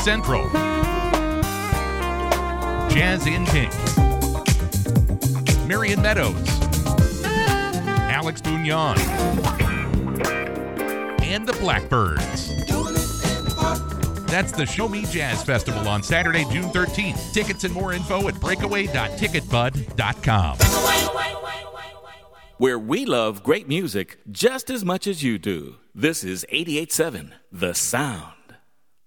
Central, Jazz in Pink, Marion Meadows, Alex Bugnon, and the Blackbirds. That's the Show Me Jazz Festival on Saturday, June 13th. Tickets and more info at breakaway.ticketbud.com. Where we love great music just as much as you do. This is 88.7 The Sound.